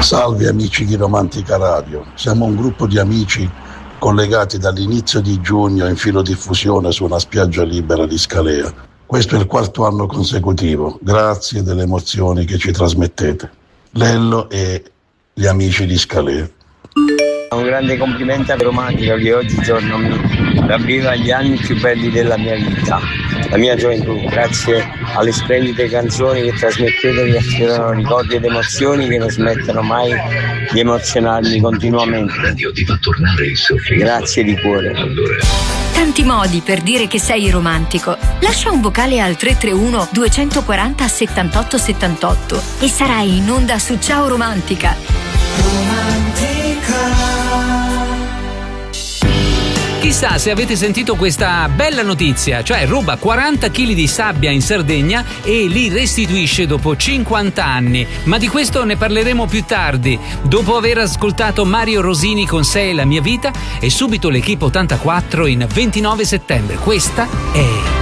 Salve amici di Romantica Radio, siamo un gruppo di amici collegati dall'inizio di giugno in filodiffusione su una spiaggia libera di Scalea. Questo è il 4º anno consecutivo, grazie delle emozioni che ci trasmettete. Lello e gli amici di Scalea. Un grande complimento a Romantica che oggigiorno mi ravviva gli anni più belli della mia vita, la mia gioventù, grazie alle splendide canzoni che trasmettete, mi affiorano ricordi ed emozioni che non smettono mai di emozionarmi continuamente. Radio ti fa tornare il sorriso. Grazie di cuore. Tanti modi per dire che sei romantico. Lascia un vocale al 331 240 78 78 e sarai in onda su Ciao Romantica. Chissà se avete sentito questa bella notizia, cioè ruba 40 kg di sabbia in Sardegna e li restituisce dopo 50 anni. Ma di questo ne parleremo più tardi, dopo aver ascoltato Mario Rosini con Sei la mia vita e subito l'Equipe 84 in 29 settembre. Questa è